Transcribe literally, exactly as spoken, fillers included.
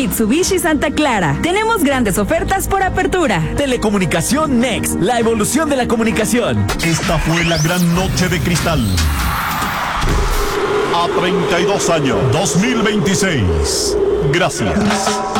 Mitsubishi Santa Clara. Tenemos grandes ofertas por apertura. Telecomunicación Next, la evolución de la comunicación. Esta fue la gran noche de cristal. A treinta y dos años, dos mil veintiséis. Gracias.